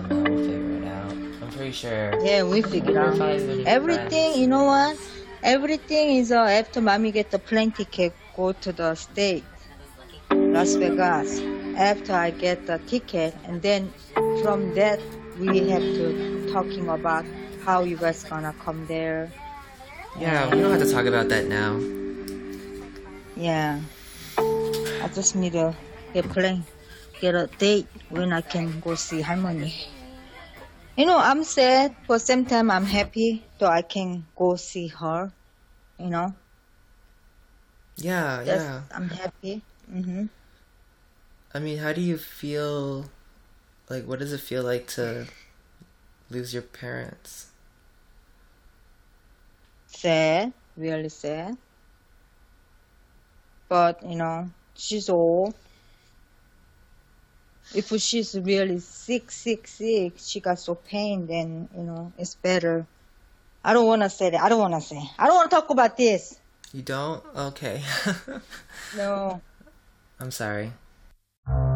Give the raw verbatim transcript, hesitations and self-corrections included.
don't know. We'll figure it out. I'm pretty sure. Yeah, we figure We're out. fine with your Everything, friends. you know what? Everything is uh, after mommy get the plane ticket, go to the state, Las Vegas. After I get the ticket, and then from that we have to talking about how you guys gonna come there. Yeah, we don't have to talk about that now. Yeah, I just need to get plane, get a date when I can go see Harmony. You know, I'm sad, but same time I'm happy that I can go see her. You know, Yeah, That's, yeah. I'm happy. hmm I mean, how do you feel? Like, what does it feel like to lose your parents? Sad, really sad. But you know, she's old. If she's really sick, sick, sick, she got so pain, then you know it's better. I don't want to say that. I don't want to say. I don't want to talk about this. You don't? Okay. No. I'm sorry.